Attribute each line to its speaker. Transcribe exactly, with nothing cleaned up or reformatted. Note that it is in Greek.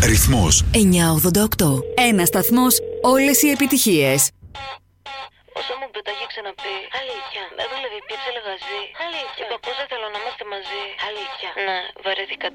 Speaker 1: Ρυθμός
Speaker 2: εννιακόσια ογδόντα οκτώ. Ένα σταθμός, όλες οι επιτυχίες.
Speaker 3: Όσο μου πει, το έχει ξαναπεί. Αλήθεια. Δεν δουλεύει, πίεψε λεγαζί. Αλήθεια. Είπα πως δεν θέλω να είμαστε μαζί. Αλήθεια. Ναι, βαρέθηκα